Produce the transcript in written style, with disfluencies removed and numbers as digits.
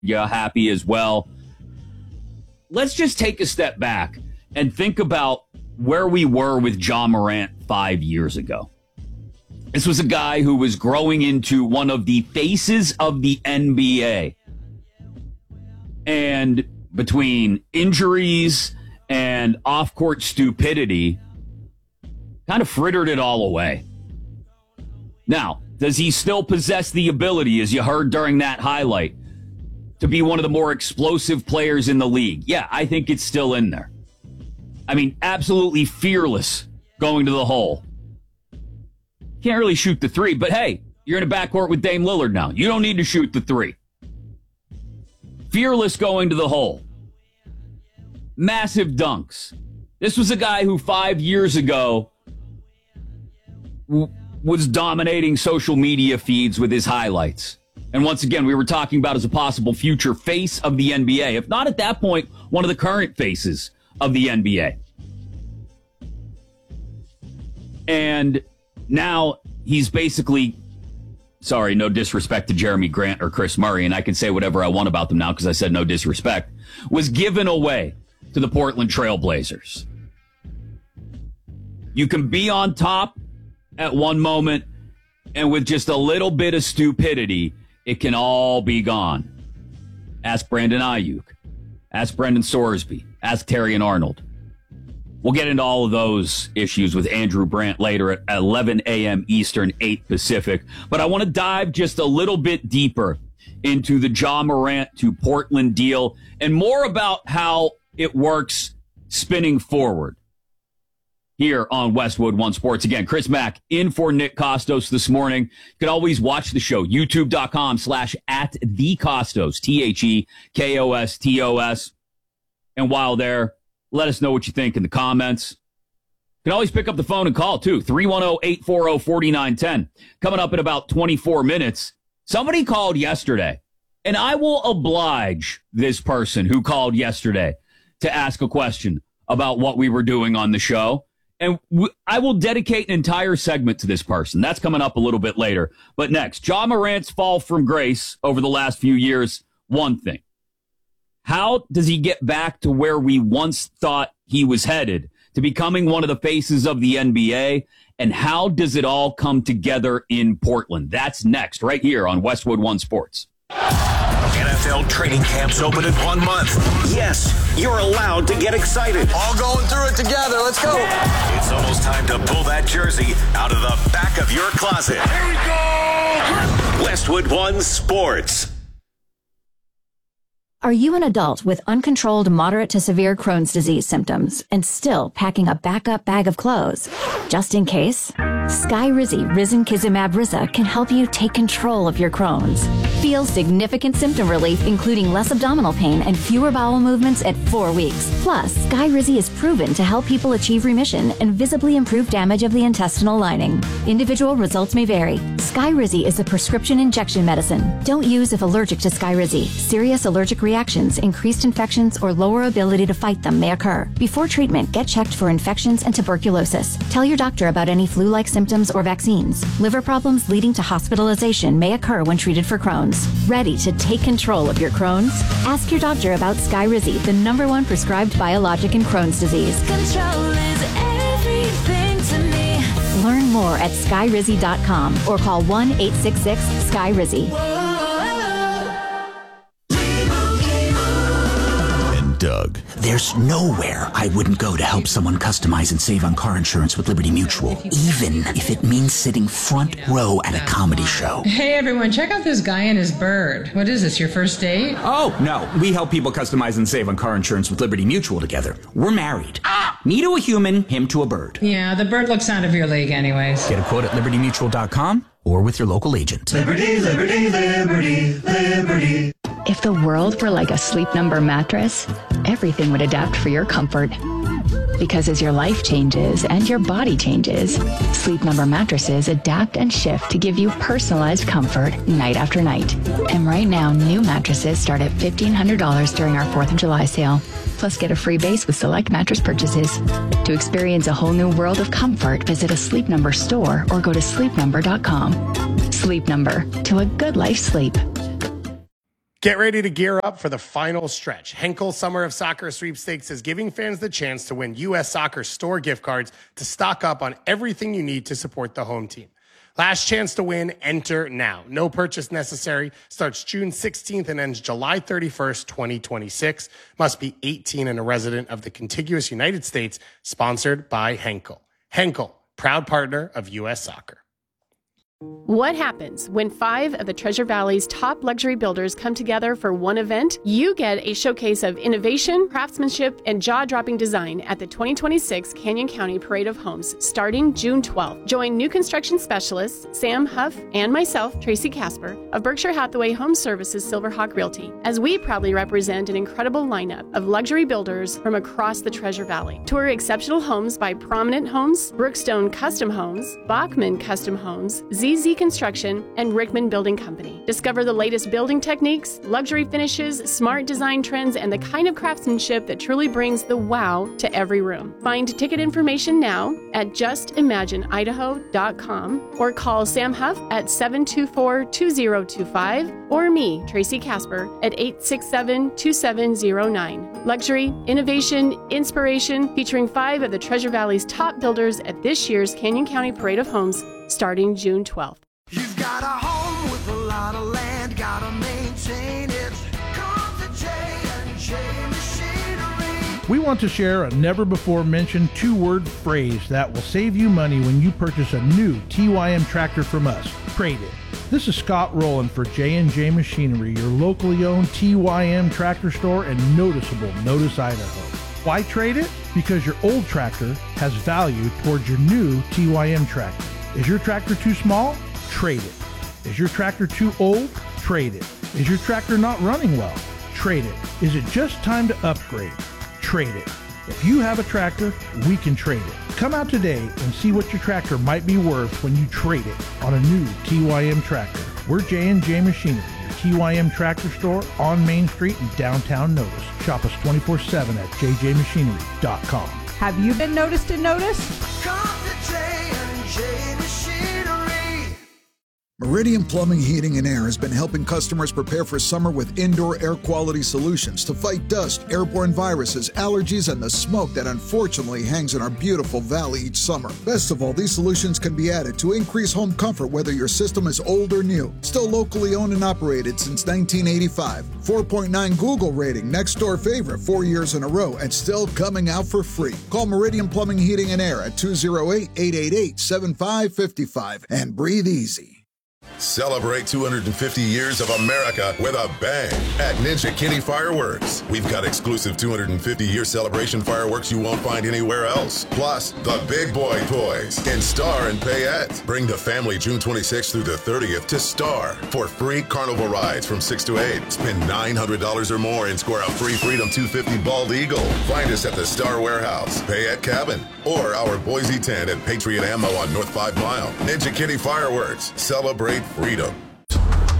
happy as well. Let's just take a step back and think about where we were with Ja Morant 5 years ago. This was a guy who was growing into one of the faces of the NBA. And between injuries and off-court stupidity, kind of frittered it all away. Now, does he still possess the ability, as you heard during that highlight, to be one of the more explosive players in the league? Yeah, I think it's still in there. I mean, absolutely fearless going to the hole. Can't really shoot the three, but hey, you're in a backcourt with Dame Lillard now. You don't need to shoot the three. Fearless going to the hole. Massive dunks. This was a guy who 5 years ago was dominating social media feeds with his highlights. And once again, we were talking about as a possible future face of the NBA. If not at that point, one of the current faces of the NBA. And now he's basically, sorry, no disrespect to Jeremy Grant or Chris Murray, and I can say whatever I want about them now because I said no disrespect, was given away to the Portland Trail Blazers. You can be on top at one moment, and with just a little bit of stupidity, it can all be gone. Ask Brandon Ayuk. Ask Brendan Sorsby. Ask Terrion Arnold. We'll get into all of those issues with Andrew Brandt later at 11 a.m. Eastern, 8 Pacific. But I want to dive just a little bit deeper into the Ja Morant to Portland deal and more about how it works spinning forward here on Westwood One Sports. Again, Chris Mack in for Nick Kostos this morning. You can always watch the show, youtube.com/@thekostos, TheKostos. And while there, let us know what you think in the comments. You can always pick up the phone and call, too. 310-840-4910. Coming up in about 24 minutes. Somebody called yesterday, and I will oblige this person who called yesterday to ask a question about what we were doing on the show. And I will dedicate an entire segment to this person. That's coming up a little bit later. But next, Ja Morant's fall from grace over the last few years, one thing. How does he get back to where we once thought he was headed, to becoming one of the faces of the NBA? And how does it all come together in Portland? That's next, right here on Westwood One Sports. NFL training camps open in 1 month. Yes, you're allowed to get excited. All going through it together. Let's go. It's almost time to pull that jersey out of the back of your closet. Here we go. Westwood One Sports. Are you an adult with uncontrolled moderate to severe Crohn's disease symptoms and still packing a backup bag of clothes? Just in case, Skyrizi Risankizumab Riza can help you take control of your Crohn's. Feel significant symptom relief, including less abdominal pain and fewer bowel movements at 4 weeks. Plus, Skyrizi is proven to help people achieve remission and visibly improve damage of the intestinal lining. Individual results may vary. Skyrizi is a prescription injection medicine. Don't use if allergic to Skyrizi. Serious allergic reactions, increased infections, or lower ability to fight them may occur. Before treatment, get checked for infections and tuberculosis. Tell your doctor about any flu-like symptoms or vaccines. Liver problems leading to hospitalization may occur when treated for Crohn's. Ready to take control of your Crohn's? Ask your doctor about Skyrizi, the #1 prescribed biologic in Crohn's disease. Control is everything to me. Learn more at skyrizi.com or call 1-866-SKYRIZI. Doug. There's nowhere I wouldn't go to help someone customize and save on car insurance with Liberty Mutual, even if it means sitting front row at a comedy show. Hey everyone, check out this guy and his bird. What is this, your first date? Oh, no. We help people customize and save on car insurance with Liberty Mutual together. We're married. Me to a human, him to a bird. Yeah, the bird looks out of your league anyways. Get a quote at libertymutual.com or with your local agent. Liberty, liberty, liberty, liberty. If the world were like a Sleep Number mattress, everything would adapt for your comfort. Because as your life changes and your body changes, Sleep Number mattresses adapt and shift to give you personalized comfort night after night. And right now, new mattresses start at $1,500 during our 4th of July sale. Plus, get a free base with select mattress purchases. To experience a whole new world of comfort, visit a Sleep Number store or go to sleepnumber.com. Sleep Number, to a good life sleep. Get ready to gear up for the final stretch. Henkel Summer of Soccer Sweepstakes is giving fans the chance to win U.S. Soccer store gift cards to stock up on everything you need to support the home team. Last chance to win, enter now. No purchase necessary. Starts June 16th and ends July 31st, 2026. Must be 18 and a resident of the contiguous United States. Sponsored by Henkel. Henkel, proud partner of U.S. Soccer. What happens when 5 of the Treasure Valley's top luxury builders come together for one event? You get a showcase of innovation, craftsmanship, and jaw-dropping design at the 2026 Canyon County Parade of Homes starting June 12th. Join new construction specialists Sam Huff and myself, Tracy Casper, of Berkshire Hathaway Home Services Silverhawk Realty, as we proudly represent an incredible lineup of luxury builders from across the Treasure Valley. Tour exceptional homes by Prominent Homes, Brookstone Custom Homes, Bachman Custom Homes, ZZ Construction, and Rickman Building Company. Discover the latest building techniques, luxury finishes, smart design trends, and the kind of craftsmanship that truly brings the wow to every room. Find ticket information now at justimagineidaho.com or call Sam Huff at 724-2025 or me, Tracy Casper, at 867-2709. Luxury, innovation, inspiration, featuring 5 of the Treasure Valley's top builders at this year's Canyon County Parade of Homes starting June 12th. You've got a home with a lot of land, gotta maintain it. Come to J&J Machinery. We want to share a never-before-mentioned 2-word phrase that will save you money when you purchase a new TYM tractor from us. Trade it. This is Scott Rowland for J&J Machinery, your locally owned TYM tractor store in noticeable Notice, Idaho. Why trade it? Because your old tractor has value towards your new TYM tractor. Is your tractor too small? Trade it. Is your tractor too old? Trade it. Is your tractor not running well? Trade it. Is it just time to upgrade? Trade it. If you have a tractor, we can trade it. Come out today and see what your tractor might be worth when you trade it on a new TYM tractor. We're J&J Machinery, your TYM tractor store on Main Street in downtown Notice. Shop us 24/7 at jjmachinery.com. Have you been noticed and noticed? Come to J&J Machinery. Meridian Plumbing, Heating, and Air has been helping customers prepare for summer with indoor air quality solutions to fight dust, airborne viruses, allergies, and the smoke that unfortunately hangs in our beautiful valley each summer. Best of all, these solutions can be added to increase home comfort whether your system is old or new. Still locally owned and operated since 1985. 4.9 Google rating, next door favorite 4 years in a row, and still coming out for free. Call Meridian Plumbing, Heating, and Air at 208-888-7555 and breathe easy. Celebrate 250 years of America with a bang at Ninja Kitty Fireworks. We've got exclusive 250-year celebration fireworks you won't find anywhere else. Plus, the big boy toys in Star and Payette. Bring the family June 26th through the 30th to Star for free carnival rides from 6 to 8. Spend $900 or more and score a free Freedom 250 Bald Eagle. Find us at the Star Warehouse, Payette Cabin, or our Boise tent at Patriot Ammo on North 5 Mile. Ninja Kitty Fireworks. Celebrate freedom.